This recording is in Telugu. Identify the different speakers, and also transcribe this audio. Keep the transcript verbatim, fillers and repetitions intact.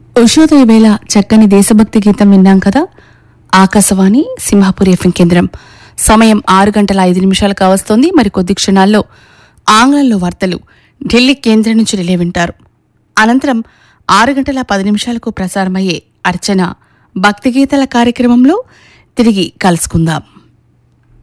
Speaker 1: ఉషోదయ వేళ చక్కని దేశభక్తి గీతం విన్నాం కదా. ఆకాశవాణి సింహాపూర్ ఎఫ్ఎం కేంద్రం. సమయం ఆరు గంటల ఐదు నిమిషాలు కావస్తోంది. మరి కొద్ది క్షణాల్లో ఆంగ్లంలో వార్తలు ఢిల్లీ కేంద్రం నుంచి రిలే వింటారు. అనంతరం ఆరు గంటల పది నిమిషాలకు ప్రసారమయ్యే అర్చన భక్తి గీతాల కార్యక్రమంలో తిరిగి కలుసుకుందాం.